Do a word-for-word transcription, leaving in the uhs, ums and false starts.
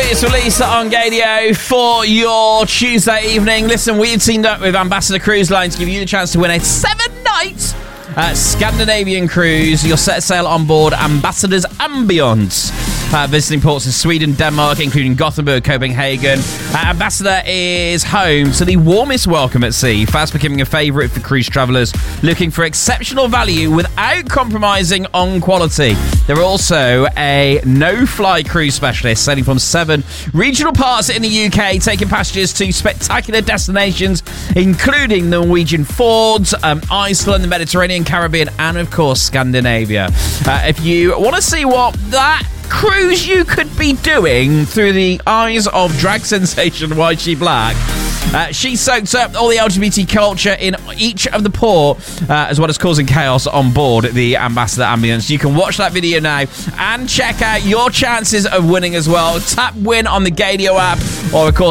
It's Release on Gadio for your Tuesday evening. Listen, we've teamed up with Ambassador Cruise Line to give you the chance to win a seven-night uh, Scandinavian cruise. You'll set sail on board Ambassador's Ambience, uh, visiting ports in Sweden, Denmark, including Gothenburg, Copenhagen. Uh, Ambassador is home to the warmest welcome at sea, fast becoming a favourite for cruise travellers looking for exceptional value without compromising on quality. They're also a no-fly cruise specialist, sailing from seven regional parts in the U K, taking passengers to spectacular destinations, including the Norwegian Fjords, um, Iceland, the Mediterranean, Caribbean, and, of course, Scandinavia. Uh, if you want to see what that cruise you could be doing through the eyes of drag sensation White She Black, Uh, she soaks up all the L G B T culture in each of the port, uh, as well as causing chaos on board the Ambassador Ambience. You can watch that video now and check out your chances of winning as well. Tap win on the Gadio app, or of course